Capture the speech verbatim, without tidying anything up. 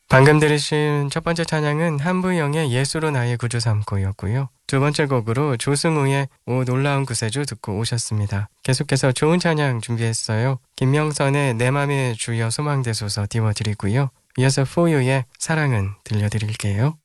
방금 들으신 첫 번째 찬양은 한부영의 예수로 나의 구주 삼고였고요. 두 번째 곡으로 조승우의 오 놀라운 구세주 듣고 오셨습니다. 계속해서 좋은 찬양 준비했어요. 김명선의 내 맘의 주여 소망되소서 띄워드리고요. 이어서 포유의 사랑은 들려드릴게요.